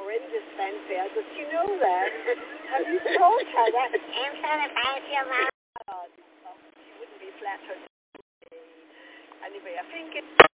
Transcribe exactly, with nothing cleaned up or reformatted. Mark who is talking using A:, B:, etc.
A: horrendous fanfare. Does she know that? Have you told her that?
B: I'm trying to find your mom.
A: Oh, she wouldn't be flattered. Anyway, I think it's...